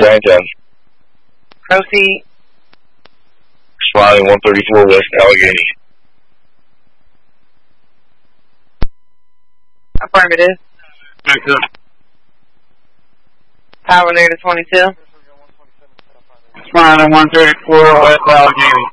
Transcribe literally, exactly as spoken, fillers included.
nine ten. Proceed. Smiling one thirty-four West Allegheny. Affirmative. Thank you. Power Leader twenty-two. Smiling one thirty-four West Allegheny.